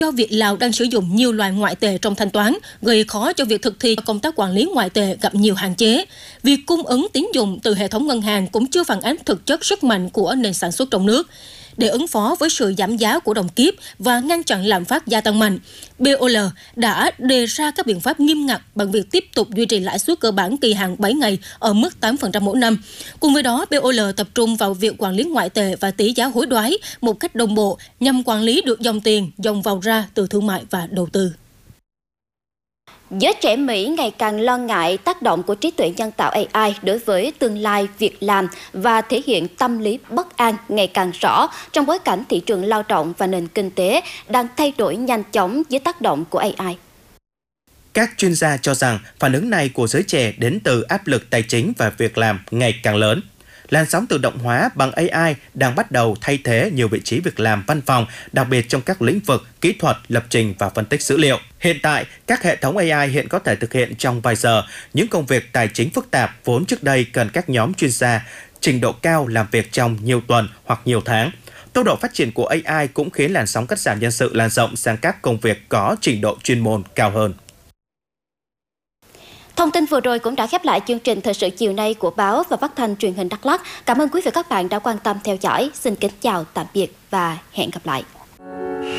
do Việt Lào đang sử dụng nhiều loại ngoại tệ trong thanh toán, gây khó cho việc thực thi công tác quản lý ngoại tệ gặp nhiều hạn chế. Việc cung ứng tín dụng từ hệ thống ngân hàng cũng chưa phản ánh thực chất sức mạnh của nền sản xuất trong nước. Để ứng phó với sự giảm giá của đồng kiếp và ngăn chặn lạm phát gia tăng mạnh, BOL đã đề ra các biện pháp nghiêm ngặt bằng việc tiếp tục duy trì lãi suất cơ bản kỳ hạn 7 ngày ở mức 8% mỗi năm. Cùng với đó, BOL tập trung vào việc quản lý ngoại tệ và tỷ giá hối đoái một cách đồng bộ nhằm quản lý được dòng tiền, dòng vào ra từ thương mại và đầu tư. Giới trẻ Mỹ ngày càng lo ngại tác động của trí tuệ nhân tạo AI đối với tương lai việc làm và thể hiện tâm lý bất an ngày càng rõ trong bối cảnh thị trường lao động và nền kinh tế đang thay đổi nhanh chóng dưới tác động của AI. Các chuyên gia cho rằng phản ứng này của giới trẻ đến từ áp lực tài chính và việc làm ngày càng lớn. Làn sóng tự động hóa bằng AI đang bắt đầu thay thế nhiều vị trí việc làm văn phòng, đặc biệt trong các lĩnh vực kỹ thuật, lập trình và phân tích dữ liệu. Hiện tại, các hệ thống AI hiện có thể thực hiện trong vài giờ những công việc tài chính phức tạp vốn trước đây cần các nhóm chuyên gia trình độ cao làm việc trong nhiều tuần hoặc nhiều tháng. Tốc độ phát triển của AI cũng khiến làn sóng cắt giảm nhân sự lan rộng sang các công việc có trình độ chuyên môn cao hơn. Thông tin vừa rồi cũng đã khép lại chương trình thời sự chiều nay của báo và phát thanh truyền hình Đắk Lắk. Cảm ơn quý vị và các bạn đã quan tâm theo dõi. Xin kính chào, tạm biệt và hẹn gặp lại.